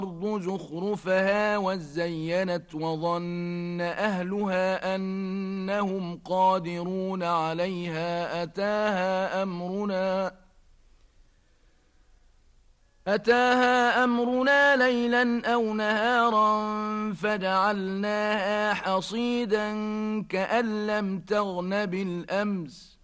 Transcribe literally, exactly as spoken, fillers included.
زخرفها وزينت وظن أهلها أنهم قادرون عليها أتاها أمرنا أتاها أمرنا ليلا أو نهارا فجعلناها حصيدا كأن لم تغن بالأمس